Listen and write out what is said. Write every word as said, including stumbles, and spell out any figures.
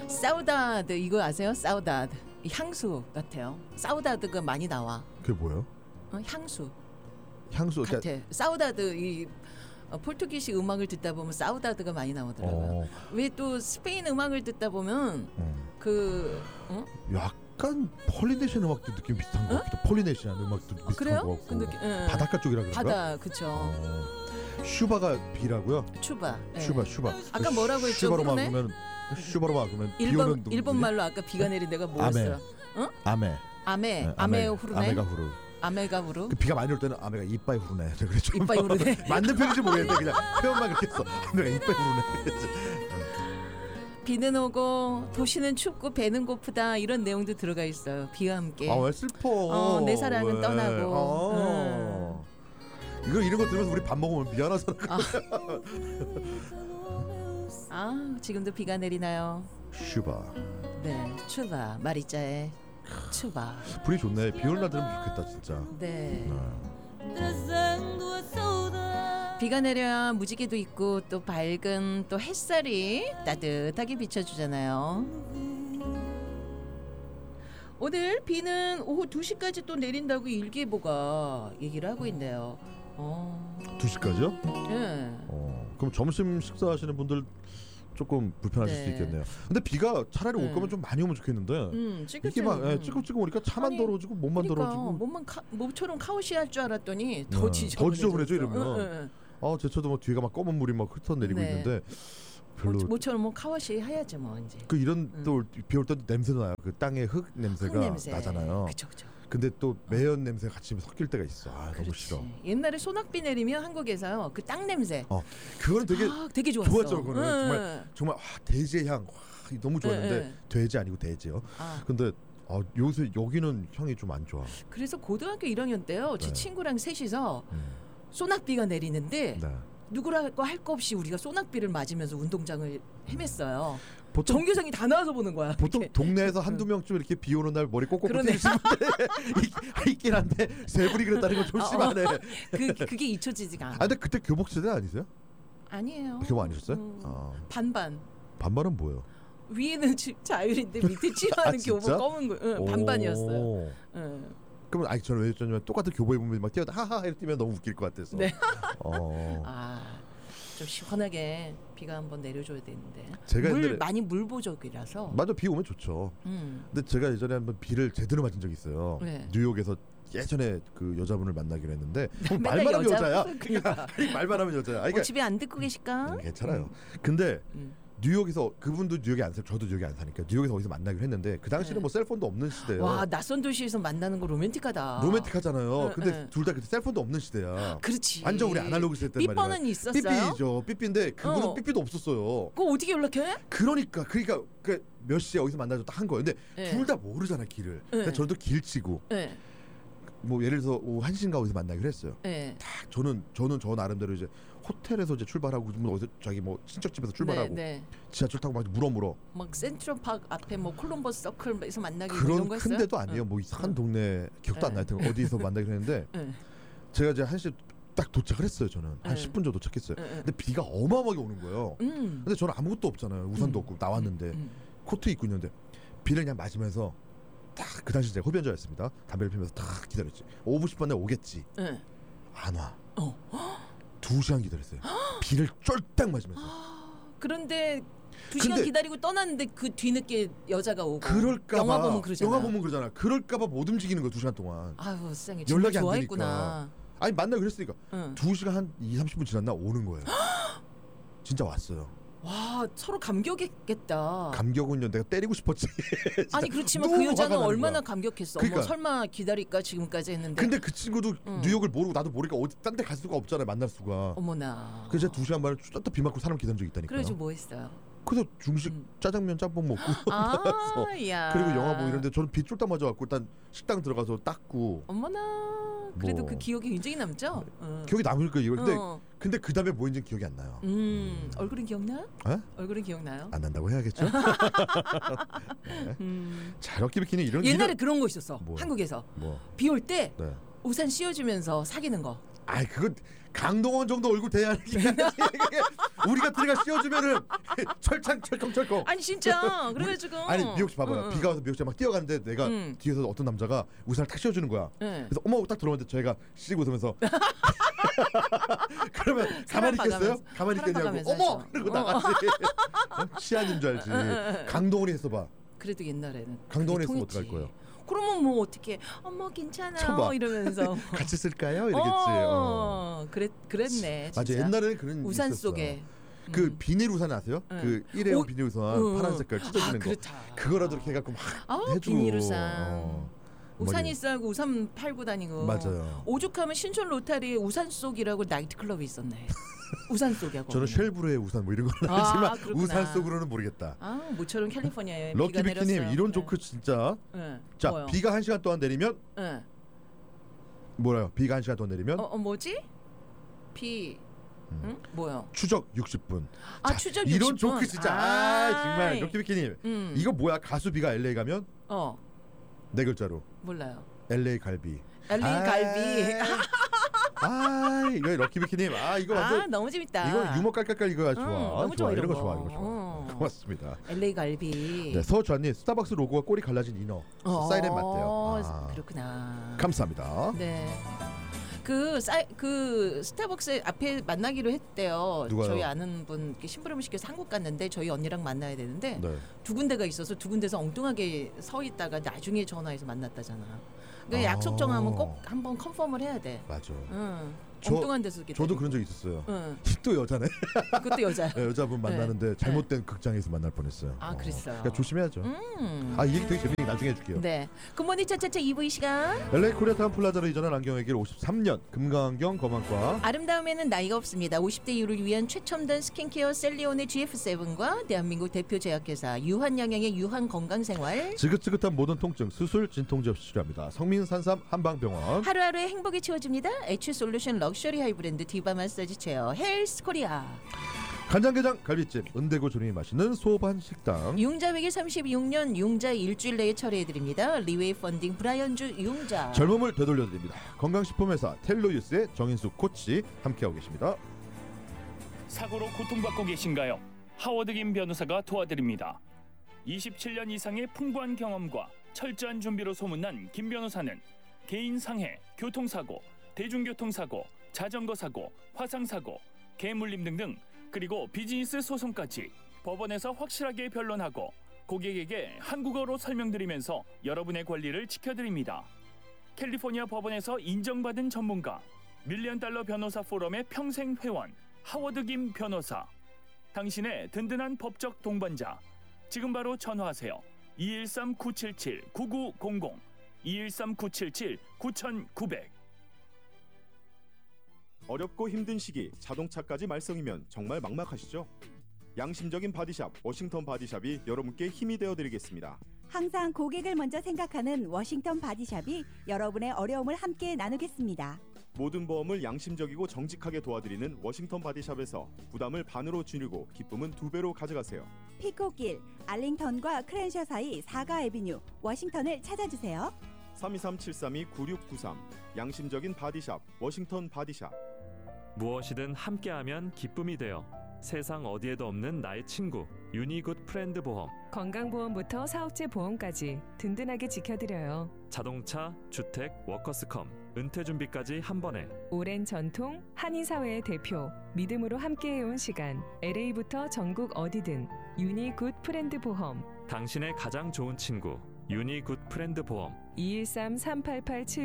사우다드 이거 아세요? 사우다드 향수 같아요. 사우다드가 많이 나와. 그게 뭐예요? 어, 향수. 향수 같아. 그러니까... 사우다드 이 어, 포르투기식 음악을 듣다 보면 사우다드가 많이 나오더라고요. 어... 왜 또 스페인 음악을 듣다 보면 음. 그 어? 약간 폴리네시안 음악도 느낌 비슷한 것 어? 같기도. 폴리네시안 음악도 비슷한 그래요? 것 같고. 근데, 응. 바닷가 쪽이라 그런가? 바다 그쵸. 어... 슈바가 비라고요? 슈바. 네. 슈바 슈바. 아까 뭐라고 했죠? 슈바로마 그러면 슈바로마 그러면 일본 비 오는 일본 말로 아까 비가 내린 데가 뭐였어요? 어? 아메. 아메. 네, 아메 후르네. 아메가 후르. 아메가 후르. 그 비가 많이 올 때는 아메가 이빠이 후르네. 그랬죠. 이빠이 후르네. 맞는 편인지 모르겠는데 그냥 표현만 그렇게 했어. 아메가 이빠이 후르네. 비는 오고 도시는 춥고 배는 고프다 이런 내용도 들어가 있어요. 비와 함께. 아 왜 슬퍼? 어, 내 사랑은 왜? 떠나고. 아. 음. 이거 이런 거 들으면서 우리 밥 먹으면 미안하잖아. 아. 아 지금도 비가 내리나요? 슈바. 네, 추바 마리자의 추바. 불이 좋네. 비 오는 날 들으면 좋겠다 진짜. 네. 네. 비가 내려야 무지개도 있고 또 밝은 또 햇살이 따뜻하게 비춰주잖아요. 오늘 비는 오후 두 시까지 또 내린다고 일기예보가 얘기를 하고 있네요. 어. 두 시까지요? 네. 어. 그럼 점심 식사하시는 분들 조금 불편하실 네. 수 있겠네요. 근데 비가 차라리 올 네. 거면 좀 많이 오면 좋겠는데. 음, 이게 막 예, 찌끔찌끔 오니까 차만 아니, 더러워지고 몸만 그러니까 더러워지고. 몸만 카, 몸처럼 카오시할 줄 알았더니 더 네. 지저분해져. 더 지저분해져 이러면. 응, 응. 아, 제쳐도 뭐 뒤에가 막 검은 물이 막 흩어내리고 네. 있는데 별로. 모, 모처럼 뭐 카오시 해야죠 뭐 이제. 그 이런 응. 또 비 올 때 냄새도 나요. 그 땅의 흙 냄새가 흙 냄새. 나잖아요. 그쵸 그쵸. 근데 또 매연 냄새 같이 섞일 때가 있어. 아, 너무 그렇지. 싫어. 옛날에 소낙비 내리면 한국에서요 그 땅 냄새. 어, 그거는 되게 아, 되게 좋았어. 좋았죠. 그거는 응. 정말 정말 와, 돼지의 향. 와, 너무 좋았는데 응, 응. 돼지 아니고 돼지요. 아. 근데 아, 요새 여기는 향이 좀 안 좋아. 그래서 고등학교 일 학년 때요 제 네. 친구랑 셋이서 음. 소낙비가 내리는데 네. 누구라고 할 거 없이 우리가 소낙비를 맞으면서 운동장을 헤맸어요. 보통 정규성이 다 나와서 보는 거야. 보통 이렇게. 동네에서 한두 명쯤 이렇게 비 오는 날 머리 꼭꼭 그러네. 붙이는 분들 있긴 한데 세 분이 그랬다는 건 좀 아, 심하네. 어. 그 그게 잊혀지지가 않아. 아, 근데 그때 교복 시대 아니세요? 아니에요. 교복 아니셨어요? 음, 아. 반반. 반반은 뭐예요? 위에는 지- 자율인데 밑에 치마는 아, 진짜? 교복 검은 거. 응, 반반이었어요. 오. 응. 그러면 아니 저는 왜 했냐면 똑같은 교복 입으면 막 뛰어다 하하 이렇게 뛰면 너무 웃길 것 같아서. 네. 어. 아, 좀 시원하게 비가 한번 내려줘야 되는데. 제가 물 옛날에 많이 물보적이라서. 맞아 비 오면 좋죠. 음. 근데 제가 예전에 한번 비를 제대로 맞은 적이 있어요. 네. 뉴욕에서 예전에 그 여자분을 만나기로 했는데 어, 맨날 말만 하면 여자- 여자야. 그러니까 아니, 말만 하면 여자야. 아니, 어, 그러니까 집에 안 듣고 계실까? 음, 괜찮아요. 근데 음. 뉴욕에서 그분도 뉴욕에 안 살고 저도 뉴욕에 안 사니까 뉴욕에서 어디서 만나기로 했는데 그 당시는 네. 뭐 셀폰도 없는 시대예요. 와, 낯선 도시에서 만나는 거 로맨틱하다. 로맨틱하잖아요. 응, 근데 응. 둘 다 그때 셀폰도 없는 시대야. 그렇지. 완전 우리 아날로그 시대 때 말이야. 삐뽀는 있었어요? 삐삐죠. 삐삐인데 그분은 어. 삐삐도 없었어요. 그거 어떻게 연락해? 그러니까 그러니까 그 몇 시에 어디서 만나서 딱 한 거예요. 근데 네. 둘 다 모르잖아 길을. 근데 저도 길 치고 네. 뭐 예를 들어서 오후 한 시인가 어디서 만나기로 했어요. 네. 딱 저는 저는 저 나름대로 이제 호텔에서 이제 출발하고 뭐 어디서 자기 뭐 친척 집에서 출발하고 네, 네. 지하철 타고 막 물어 물어 막 센트럴파크 앞에 뭐 콜럼버스 서클에서 만나기 뭐 그런 이런 거 했어요? 큰 데도 아니에요. 뭐 이상한 동네 기억도 안 네. 날 텐데 어디서 만나기로 했는데 네. 제가 이제 한 시 딱 도착을 했어요. 저는 한 네. 십 분 정도 도착했어요. 네, 네. 근데 비가 어마어마하게 오는 거예요. 음. 근데 저는 아무것도 없잖아요. 우산도 음. 없고 나왔는데 음. 코트 입고 있는데 비를 그냥 맞으면서 딱 그 당시 제가 흡연자였습니다. 담배를 피면서 딱 기다렸지. 오고 싶은 날 오겠지. 네. 안 와. 어. 두 시간 기다렸어요. 비를 쫄딱 맞으면서. 그런데 두 시간 근데- 기다리고 떠났는데 그 뒤늦게 여자가 오고 그럴까봐 영화 보면 그러잖아. 영화 보면 그러잖아. 그럴까봐 못 움직이는 거야 두 시간 동안. 아유 세상에 연락이 정말 안 좋아했구나. 아니 만나 그랬으니까 응. 두 시간 한 이, 삼십 분 지났나 오는 거예요. 진짜 왔어요. 와 서로 감격했겠다. 감격은요 내가 때리고 싶었지. 아니 그렇지만 너무 그 여자는 화가 나는 얼마나 거야. 감격했어. 그러니까. 어머 설마 기다릴까 지금까지 했는데. 근데 그 친구도 응. 뉴욕을 모르고 나도 모르니까 어디 딴 데 갈 수가 없잖아요. 만날 수가. 어머나. 그래서 제가 두 시간 만에 쫓다 비 맞고 사람 기다린 적이 있다니까요. 그래서 뭐 했어요? 그래서 중식 음. 짜장면 짬뽕 먹고 나와서 아, 야. 그리고 영화 보고 이런데 저는 비 쫄딱 맞아갖고 일단 식당 들어가서 닦고 어머나. 그래도 뭐. 그 기억이 굉장히 남죠? 어. 기억이 남을 거예요. 근데 어. 근데 그 다음에 뭐 했는지 기억이 안 나요. 음, 얼굴은 기억나? 에? 얼굴은 기억나요? 안 난다고 해야겠죠. 네. 음. 자, 럭키비키니 이런 옛날에 이런, 그런 거 있었어. 뭐. 한국에서 뭐. 비 올 때 네. 우산 씌워주면서 사귀는 거. 아이 그건 강동원 정도 얼굴 돼야 하는 게 아니지. 우리가 들어가 씌워주면은 철창 철컹철컹. 아니 진짜 그래가지고 아니 미역씨 봐봐요. 응, 비가 와서 미역씨 막 뛰어가는데 내가 응. 뒤에서 어떤 남자가 우산을 탁 씌워주는 거야. 응. 그래서 어머 딱 들어오는데 저희가 씩 웃으면서 그러면 가만히 사람 있겠어요? 봐가면서, 가만히 사람 있겠냐고. 봐가면서 어머 하죠. 그러고 어. 나가지. 어? 치안인 줄 알지. 강동원이 했어봐. 그래도 옛날에는 강동원이 그게 했으면 통했지. 어떡할 거예요? 그러면 뭐 어떻게 어머 괜찮아요 쳐봐. 이러면서 같이 쓸까요? 이러겠지. 어, 어. 그랬 그랬네. 맞아 진짜. 옛날에는 그런 게 우산 있었어. 속에 그 음. 비닐 우산 아세요? 응. 그 일회용 오, 비닐 우산 응. 파란 색깔 찢어지는 아, 거. 그렇다. 그거라도 이렇게 해갖고 막 아, 해줘. 비닐 우산. 어. 우산이 머리- 싸고 우산 팔고 다니고. 맞아요. 오죽하면 신촌 로타리에 우산 속이라고 나이트클럽이 있었네. 우산 속이라고. 저는 쉘브르의 우산 뭐 이런 건 아, 알지만 그렇구나. 우산 속으로는 모르겠다. 아 모처럼 캘리포니아에 비가 럭키비키님 내렸어요. 이런 네. 조크 진짜. 네. 자 뭐요? 비가 한 시간 동안 내리면 네. 뭐라요? 비가 한 시간 동안 내리면 어, 어 뭐지? 비. 음. 응? 뭐요? 추적 육십 분. 아 자, 추적 이런 육십 분. 조크 진짜 아, 정말 아이. 럭키비키님 음. 이거 뭐야? 가수 비가 엘에이 가면 어 네 글자로 몰라요. 엘에이 갈비. 엘에이 갈비. 아 이거 럭키비키님 아 이거 완전 아 너무 재밌다. 이거 유머 깔깔깔 이거 좋아. 응, 너무 좋아, 이런 이런 거 거. 좋아 이거 좋아. 어. 고맙습니다. 엘에이 갈비. 네, 서주환님 스타벅스 로고가 꼬리 갈라진 이너 어, 사이렌 맞대요. 아, 그렇구나. 감사합니다. 네. 그, 사이, 그 스타벅스 앞에 만나기로 했대요. 누가요? 저희 아는 분 이렇게 심부름을 시켜서 한국 갔는데 저희 언니랑 만나야 되는데 네. 두 군데가 있어서 두 군데서 엉뚱하게 서 있다가 나중에 전화해서 만났다잖아. 그러니까 아. 약속 정하면 꼭 한번 컨펌을 해야 돼. 맞아. 응. 저- 엉뚱한 데서 이렇게 저도 다니고. 그런 적 있었어요. 응. 또 여자네. 그것도 여자야. 네, 여자분 만나는데 잘못된 극장에서 만날 뻔했어요. 아, 그랬어요? 그러니까 조심해야죠. 음. 아, 이 얘기 되게 재밌게 나중에 해줄게요. 네. 굿모닝 차차차 이 부 이 시간. 엘에이 코리아타운 플라자로 이전한 안경의 길 오십삼 년 금강안경 검안과 아름다움에는 나이가 없습니다. 오십 대 이후를 위한 최첨단 스킨케어 셀리온의 지에프 세븐과 대한민국 대표 제약회사 유한양행의 유한건강생활. 지긋지긋한 모든 통증 수술 진통제 없이 치료합니다. 성민산삼 한방병원. 하루하루의 행복이 채워집니다. 에치 솔루션 럭셔리 하이브랜드 디바 마사지 체어 헬스 코리아. 간장게장 갈비집 은대구 조림이 맛있는 소반 식당. 융자 외길 삼십육 년 융자 일주일 내에 처리해드립니다. 리웨이 펀딩 브라이언주 융자. 젊음을 되돌려드립니다. 건강식품회사 텔로유스의 정인수 코치 함께하고 계십니다. 사고로 고통받고 계신가요? 하워드 김 변호사가 도와드립니다. 이십칠 년 이상의 풍부한 경험과 철저한 준비로 소문난 김 변호사는 개인 상해, 교통사고, 대중교통사고, 자전거 사고, 화상사고, 개물림 등등 그리고 비즈니스 소송까지 법원에서 확실하게 변론하고 고객에게 한국어로 설명드리면서 여러분의 권리를 지켜드립니다. 캘리포니아 법원에서 인정받은 전문가, 밀리언 달러 변호사 포럼의 평생 회원, 하워드 김 변호사. 당신의 든든한 법적 동반자. 지금 바로 전화하세요. 이일삼 구칠칠 구구공공 이일삼 구칠칠 구구공공. 어렵고 힘든 시기 자동차까지 말썽이면 정말 막막하시죠? 양심적인 바디샵 워싱턴 바디샵이 여러분께 힘이 되어드리겠습니다. 항상 고객을 먼저 생각하는 워싱턴 바디샵이 여러분의 어려움을 함께 나누겠습니다. 모든 보험을 양심적이고 정직하게 도와드리는 워싱턴 바디샵에서 부담을 반으로 줄이고 기쁨은 두 배로 가져가세요. 피코길, 알링턴과 크랜셔 사이 사가 애비뉴, 워싱턴을 찾아주세요. 삼이삼 칠삼이 구육구삼 양심적인 바디샵 워싱턴 바디샵. 무엇이든 함께하면 기쁨이 되어 세상 어디에도 없는 나의 친구 유니굿 프렌드 보험. 건강보험부터 사업체 보험까지 든든하게 지켜드려요. 자동차, 주택, 워커스컴, 은퇴 준비까지 한 번에. 오랜 전통, 한인사회의 대표, 믿음으로 함께해온 시간. 엘에이부터 전국 어디든 유니굿 프렌드 보험. 당신의 가장 좋은 친구 유니굿 프렌드 보험. 이일삼 삼팔팔칠